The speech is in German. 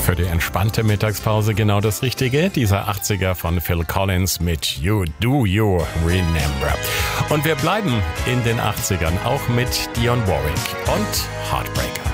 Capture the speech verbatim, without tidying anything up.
Für die entspannte Mittagspause genau das Richtige. Dieser achtziger von Phil Collins mit You Do You Remember. Und wir bleiben in den achtzigern, auch mit Dionne Warwick und Heartbreaker.